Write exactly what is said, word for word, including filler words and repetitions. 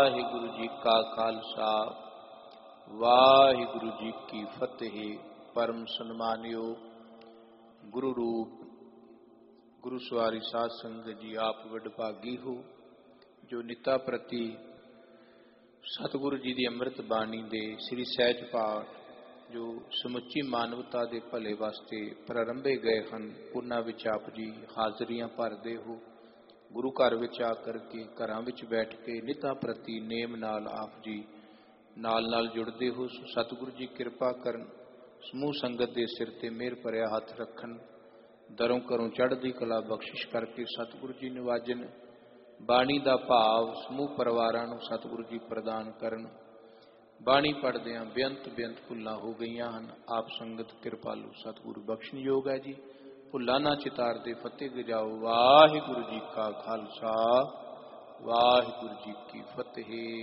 ਵਾਹਿਗੁਰੂ ਜੀ ਕਾ ਖਾਲਸਾ ਵਾਹਿਗੁਰੂ ਜੀ ਕੀ ਫਤਿਹ। ਪਰਮ ਸਨਮਾਨਿਓ ਗੁਰੂ ਰੂਪ ਗੁਰੂ ਸਵਾਰੀ ਸਾਧ ਸੰਗਤ ਜੀ, ਆਪ ਵਡਭਾਗੀ ਹੋ ਜੋ ਨਿਤਾ ਪ੍ਰਤੀ ਸਤਿਗੁਰੂ ਜੀ ਦੀ ਅੰਮ੍ਰਿਤ ਬਾਣੀ ਦੇ ਸ੍ਰੀ ਸਹਿਜ ਪਾਠ ਜੋ ਸਮੁੱਚੀ ਮਾਨਵਤਾ ਦੇ ਭਲੇ ਵਾਸਤੇ ਪ੍ਰਾਰੰਭੇ ਗਏ ਹਨ, ਉਹਨਾਂ ਵਿੱਚ ਆਪ ਜੀ ਹਾਜ਼ਰੀਆਂ ਭਰਦੇ ਹੋ। ਗੁਰੂ ਘਰ ਵਿੱਚ ਆ ਕਰਕੇ ਘਰਾਂ ਵਿੱਚ ਬੈਠ ਕੇ ਨਿਤਾ ਪ੍ਰਤੀ ਨੇਮ ਨਾਲ ਆਪ ਜੀ ਨਾਲ ਨਾਲ ਜੁੜਦੇ ਹੋ। ਸਤਿਗੁਰੂ ਜੀ ਕਿਰਪਾ ਕਰਨ, ਸਮੂਹ ਸੰਗਤ ਦੇ ਸਿਰ ਤੇ ਮਿਹਰ ਭਰਿਆ ਹੱਥ ਰੱਖਣ, ਦਰੋਂ ਘਰੋਂ ਚੜ੍ਹਦੀ ਕਲਾ ਬਖਸ਼ਿਸ਼ ਕਰਕੇ ਸਤਿਗੁਰੂ ਜੀ ਨਿਵਾਜਨ। ਬਾਣੀ ਦਾ ਭਾਵ ਸਮੂਹ ਪਰਿਵਾਰਾਂ ਨੂੰ ਸਤਿਗੁਰੂ ਜੀ ਪ੍ਰਦਾਨ ਕਰਨ। ਬਾਣੀ ਪੜ੍ਹਦਿਆਂ ਬੇਅੰਤ ਬੇਅੰਤ ਭੁੱਲਾਂ ਹੋ ਗਈਆਂ ਹਨ, ਆਪ ਸੰਗਤ ਕਿਰਪਾਲੂ ਸਤਿਗੁਰੂ ਬਖਸ਼ਣਯੋਗ ਹੈ ਜੀ। ਭੁੱਲਾਂ ਨਾ ਚਿਤਾਰਦੇ ਫਤਿਹ ਗਜਾਓ। ਵਾਹਿਗੁਰੂ ਜੀ ਕਾ ਖਾਲਸਾ ਵਾਹਿਗੁਰੂ ਜੀ ਕੀ ਫਤਿਹ।